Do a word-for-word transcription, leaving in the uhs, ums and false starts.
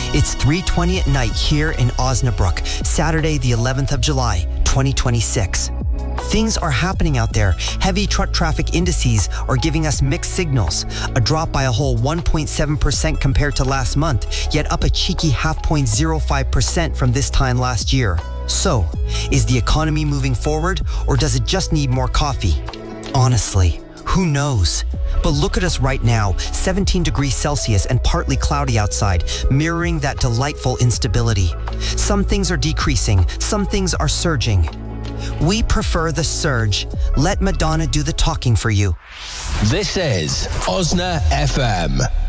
It's three twenty at night here in Osnabrück, Saturday the eleventh of July, twenty twenty-six. Things are happening out there. Heavy truck traffic indices are giving us mixed signals. A drop by a whole one point seven percent compared to last month, yet up a cheeky half point zero five percent from this time last year. So, is the economy moving forward, or does it just need more coffee? Honestly, who knows? But look at us right now, seventeen degrees Celsius and partly cloudy outside, mirroring that delightful instability. Some things are decreasing, some things are surging. We prefer the surge. Let Madonna do the talking for you. This is Osna F M.